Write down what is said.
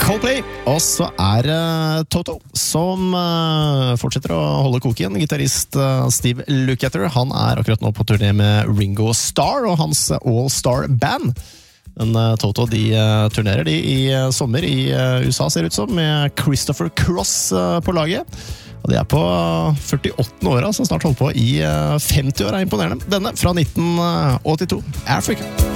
Coldplay, og så det Toto som fortsetter å holde koken. Gitarrist Steve Lukather, han akkurat nå på turné med Ringo Starr og hans All-Star Band. Men Toto, de turnerer de i sommer i USA, ser det ut som, med Christopher Cross på laget. Og de på 48 år, altså snart holdt på i 50 år, imponerende. Denne fra 1982, Africa.